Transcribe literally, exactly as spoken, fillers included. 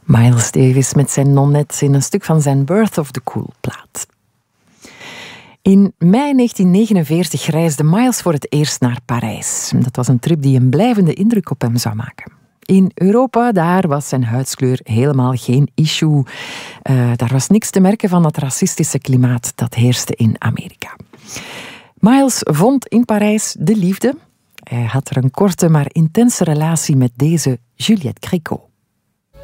Miles Davis met zijn Nonnet in een stuk van zijn Birth of the Cool plaat. In mei negentien negenenveertig reisde Miles voor het eerst naar Parijs. Dat was een trip die een blijvende indruk op hem zou maken. In Europa, daar was zijn huidskleur helemaal geen issue. Uh, daar was niks te merken van dat racistische klimaat dat heerste in Amerika. Miles vond in Parijs de liefde. Hij had er een korte maar intense relatie met deze Juliette Gréco.